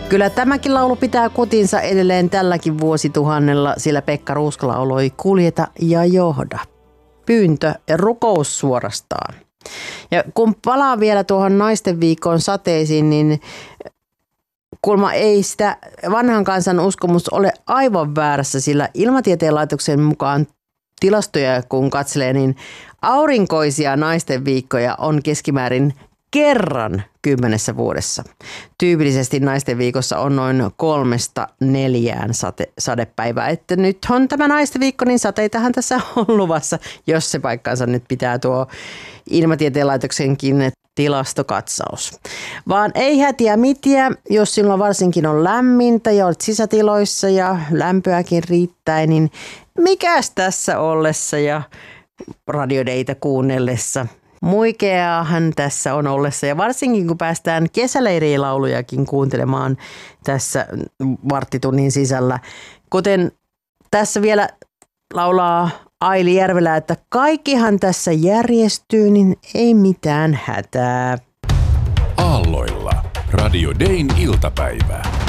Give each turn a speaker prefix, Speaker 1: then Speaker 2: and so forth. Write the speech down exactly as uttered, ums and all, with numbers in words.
Speaker 1: Kyllä tämäkin laulu pitää kotinsa edelleen tälläkin vuosituhannella, sillä Pekka Ruuska lauloi Kuljeta ja johda. Pyyntö ja rukous suorastaan. Ja kun palaan vielä tuohon naisten viikon sateisiin, niin kulma ei sitä vanhan kansan uskomus ole aivan väärässä, sillä Ilmatieteen laitoksen mukaan tilastoja kun katselee, niin aurinkoisia naisten viikkoja on keskimäärin kerran kymmenessä vuodessa. Tyypillisesti naisten viikossa on noin kolmesta neljään sate, sadepäivää. Että nyt on tämä naisten viikko, niin sateitahan tässä on luvassa, jos se paikkansa nyt pitää tuo Ilmatieteen laitoksenkin tilastokatsaus. Vaan ei hätiä mitiä, jos silloin varsinkin on lämmintä ja olet sisätiloissa ja lämpöäkin riittää, niin mikäs tässä ollessa ja radiodeita kuunnellessa. Muikeaahan tässä on ollessa ja varsinkin kun päästään kesäleirilaulujakin kuuntelemaan tässä varttitunnin sisällä. Kuten tässä vielä laulaa Aili Järvelä, että kaikkihan tässä järjestyy, niin ei mitään hätää.
Speaker 2: Aalloilla Radio Dayn iltapäivää.